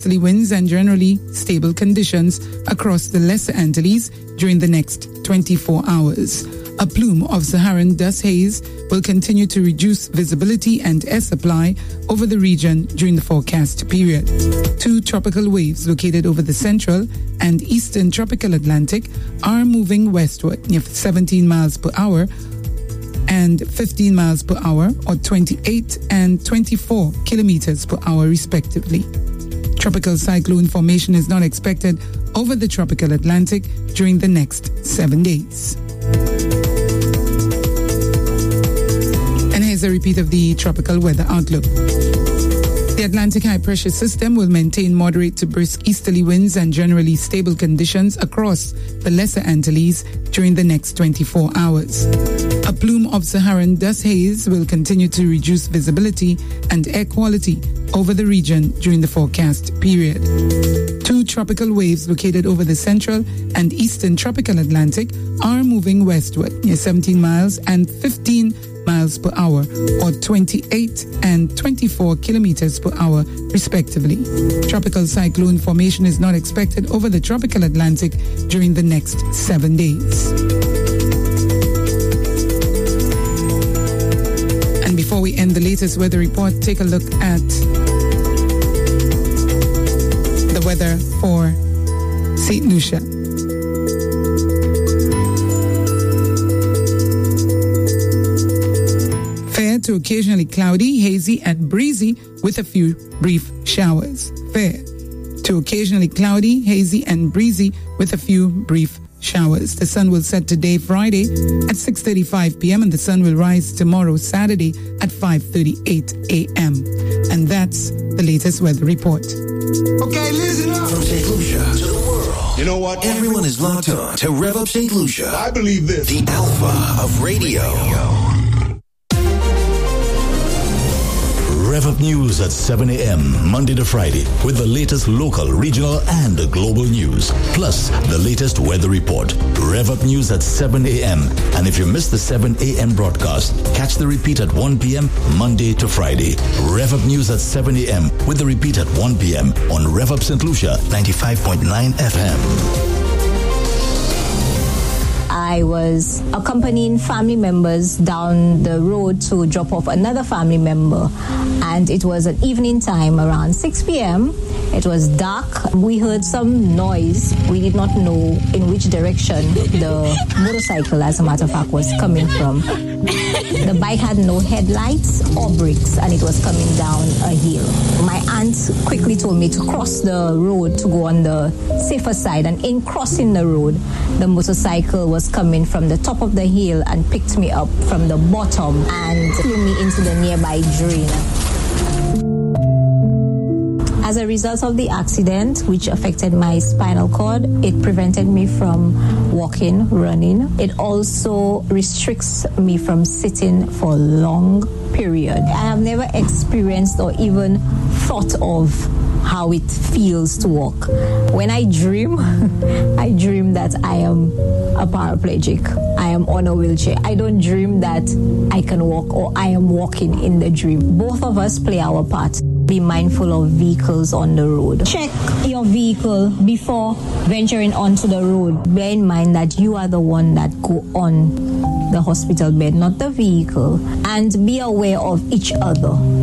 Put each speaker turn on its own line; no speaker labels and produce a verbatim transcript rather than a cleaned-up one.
easterly winds and generally stable conditions across the Lesser Antilles during the next twenty-four hours. A plume of Saharan dust haze will continue to reduce visibility and air supply over the region during the forecast period. Two tropical waves located over the central and eastern tropical Atlantic are moving westward near seventeen miles per hour and fifteen miles per hour, or twenty-eight and twenty-four kilometers per hour respectively. Tropical cyclone formation is not expected over the tropical Atlantic during the next seven days. And here's a repeat of the tropical weather outlook. The Atlantic high pressure system will maintain moderate to brisk easterly winds and generally stable conditions across the Lesser Antilles during the next twenty-four hours. A plume of Saharan dust haze will continue to reduce visibility and air quality over the region during the forecast period. Two tropical waves located over the central and eastern tropical Atlantic are moving westward near seventeen miles and fifteen miles per hour, or twenty-eight and twenty-four kilometers per hour respectively. Tropical cyclone formation is not expected over the tropical Atlantic during the next seven days. And before we end the latest weather report, take a look at the weather for Saint Lucia. Fair to occasionally cloudy, hazy, and breezy with a few brief showers. Fair to occasionally cloudy, hazy, and breezy with a few brief showers. The sun will set today, Friday, at six thirty-five p.m. and the sun will rise tomorrow, Saturday, at five thirty-eight a.m. And that's the latest weather report.
Okay, listen up.
From Saint Lucia to the world.
You know what?
Everyone is locked on to Rev Up Saint Lucia.
I believe this.
The alpha of radio.
Rev Up News at seven a.m. Monday to Friday with the latest local, regional, and global news. Plus, the latest weather report. Rev Up News at seven a.m. And if you missed the seven a.m. broadcast, catch the repeat at one p.m. Monday to Friday. Rev Up News at seven a.m. with the repeat at one p.m. on Rev Up Saint Lucia ninety-five point nine F M.
I was accompanying family members down the road to drop off another family member, and it was an evening time around six p.m. It was dark. We heard some noise. We did not know in which direction the motorcycle, as a matter of fact, was coming from. The bike had no headlights or brakes, and it was coming down a hill. My aunt quickly told me to cross the road to go on the safer side, and in crossing the road, the motorcycle was coming from the top of the hill and picked me up from the bottom and threw me into the nearby drain. As a result of the accident, which affected my spinal cord, it prevented me from walking, running. It also restricts me from sitting for a long period. I have never experienced or even thought of how it feels to walk. When I dream, I dream that I am a paraplegic. I am on a wheelchair. I don't dream that I can walk or I am walking in the dream. Both of us play our part. Be mindful of vehicles on the road. Check your vehicle before venturing onto the road. Bear in mind that you are the one that go on the hospital bed, not the vehicle. And be aware of each other.